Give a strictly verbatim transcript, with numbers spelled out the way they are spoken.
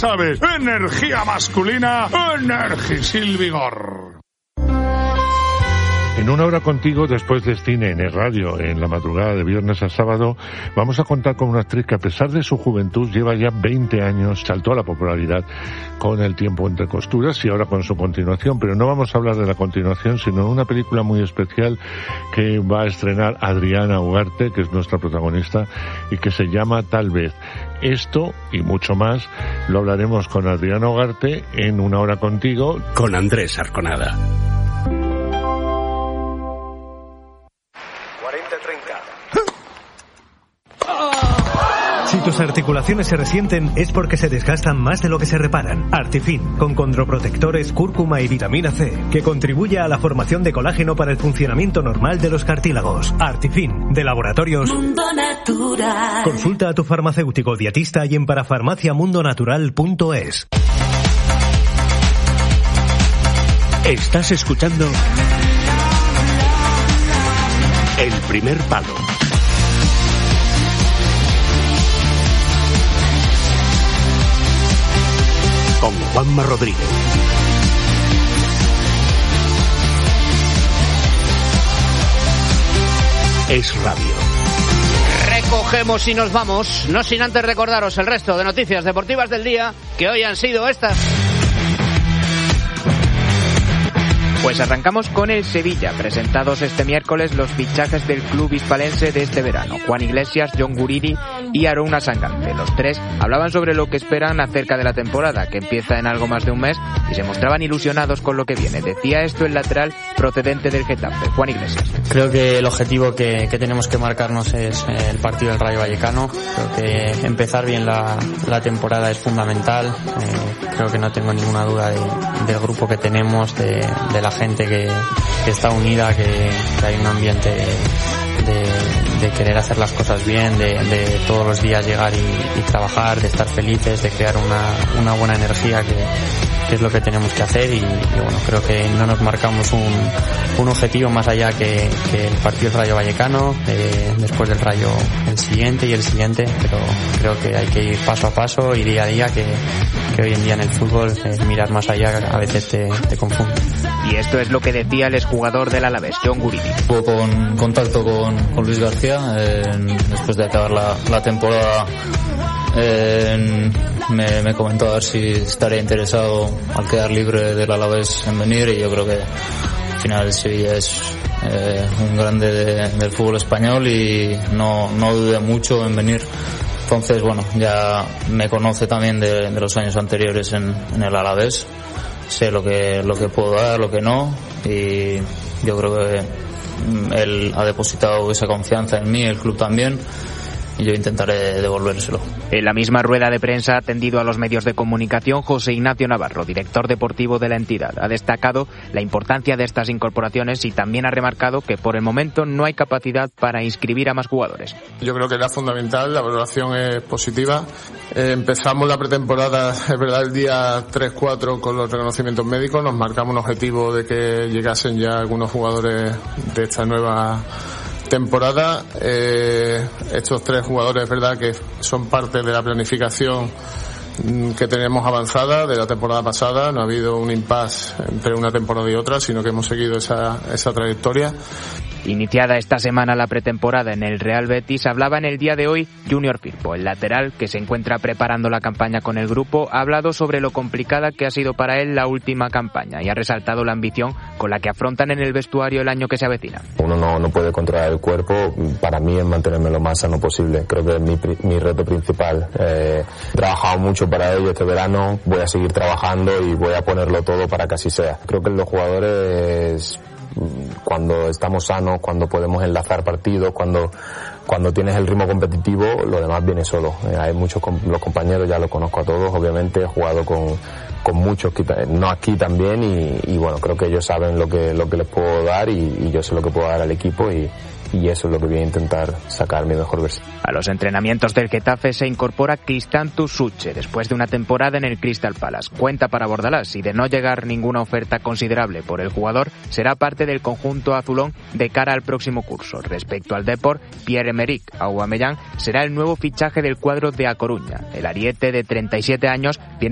sabes, energía masculina, Energisil Vigor. En Una Hora Contigo, después del cine en el radio, en la madrugada de viernes a sábado, vamos a contar con una actriz que, a pesar de su juventud, lleva ya veinte años, saltó a la popularidad con El tiempo entre costuras y ahora con su continuación. Pero no vamos a hablar de la continuación, sino de una película muy especial que va a estrenar Adriana Ugarte, que es nuestra protagonista, y que se llama Tal vez. Esto y mucho más lo hablaremos con Adriana Ugarte en Una Hora Contigo, con Andrés Arconada. Si tus articulaciones se resienten es porque se desgastan más de lo que se reparan. Artifin, con condroprotectores, cúrcuma y vitamina C, que contribuye a la formación de colágeno para el funcionamiento normal de los cartílagos. Artifin, de Laboratorios Mundo Natural. Consulta a tu farmacéutico dietista y en parafarmacia mundo natural punto es. Estás escuchando El Primer Palo. Con Juanma Rodríguez. Es radio. Recogemos y nos vamos, no sin antes recordaros el resto de noticias deportivas del día, que hoy han sido estas. Pues arrancamos con el Sevilla, presentados este miércoles los fichajes del club hispalense de este verano. Juan Iglesias, John Guridi y Aruna Sangante. Los tres hablaban sobre lo que esperan acerca de la temporada, que empieza en algo más de un mes, y se mostraban ilusionados con lo que viene. Decía esto el lateral procedente del Getafe, Juan Iglesias. Creo que el objetivo que, que tenemos que marcarnos es el partido del Rayo Vallecano. Creo que empezar bien la, la temporada es fundamental. Eh, creo que no tengo ninguna duda de, del grupo que tenemos, de, de la gente que, que está unida, que, que hay un ambiente de, de querer hacer las cosas bien, de, de todos los días llegar y, y trabajar, de estar felices, de crear una, una buena energía, que, que es lo que tenemos que hacer. Y, y bueno, creo que no nos marcamos un, un objetivo más allá que, que el partido del Rayo Vallecano, eh, después del Rayo el siguiente y el siguiente, pero creo que hay que ir paso a paso y día a día, que, que hoy en día en el fútbol eh, mirar más allá a veces te, te confunde. Y esto es lo que decía el exjugador del Alavés, John Guridi. Estuve con contacto con, con Luis García eh, después de acabar la, la temporada. Eh, me, me comentó a ver si estaría interesado al quedar libre del Alavés en venir, y yo creo que al final el Sevilla es eh, un grande de, del fútbol español y no, no dudé mucho en venir. Entonces, bueno, ya me conoce también de, de los años anteriores en, en el Alavés. Sé lo que, lo que puedo dar, lo que no, y yo creo que él ha depositado esa confianza en mí, el club también, y yo intentaré devolvérselo. En la misma rueda de prensa atendido a los medios de comunicación, José Ignacio Navarro, director deportivo de la entidad, ha destacado la importancia de estas incorporaciones y también ha remarcado que por el momento no hay capacidad para inscribir a más jugadores. Yo creo que era fundamental, la valoración es positiva. Eh, empezamos la pretemporada, es verdad, el día tres cuatro con los reconocimientos médicos. Nos marcamos un objetivo de que llegasen ya algunos jugadores de esta nueva temporada. Eh, estos tres jugadores, es verdad que son parte de la planificación que tenemos avanzada de la temporada pasada. No ha habido un impasse entre una temporada y otra, sino que hemos seguido esa, esa trayectoria. Iniciada esta semana la pretemporada en el Real Betis, hablaba en el día de hoy Junior Firpo, el lateral que se encuentra preparando la campaña con el grupo. Ha hablado sobre lo complicada que ha sido para él la última campaña y ha resaltado la ambición con la que afrontan en el vestuario el año que se avecina. Uno no, no puede controlar el cuerpo, para mí es mantenerme lo más sano posible. Creo que es mi, mi reto principal. Eh, he trabajado mucho para ello este verano, voy a seguir trabajando y voy a ponerlo todo para que así sea. Creo que los jugadores, cuando estamos sanos, cuando podemos enlazar partidos, cuando cuando tienes el ritmo competitivo, lo demás viene solo. Eh, hay muchos, los compañeros ya los conozco a todos, obviamente he jugado con con muchos, no aquí también, y, y bueno, creo que ellos saben lo que lo que les puedo dar y, y yo sé lo que puedo dar al equipo, y y eso es lo que voy a intentar sacar mi mejor versión. A los entrenamientos del Getafe se incorpora Cristanto Suche después de una temporada en el Crystal Palace. Cuenta para Bordalás y de no llegar ninguna oferta considerable por el jugador, será parte del conjunto azulón de cara al próximo curso. Respecto al Depor, Pierre-Emerick Aubameyang será el nuevo fichaje del cuadro de A Coruña. El ariete de treinta y siete años viene